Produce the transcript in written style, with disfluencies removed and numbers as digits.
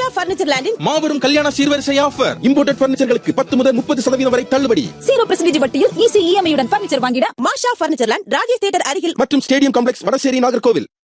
மாஷா furniture லேண்டின் மாபெரும் கல்யாண சீர்வரிசை offer. Imported பர்னிச்சர்களுக்கு 10 முதல் 30% வரை தள்ளுபடி. 0% வட்டியில் ஈஸி இஎம்ஐ உடன் பர்னிச்சர் வாங்கிட மாஷா பர்னிச்சர் லேண்ட் ராஜேஷ் தியேட்டர் அருகில் மற்றும் ஸ்டேடியம் காம்ப்ளெக்ஸ் வடசேரி நாகர்கோவில்.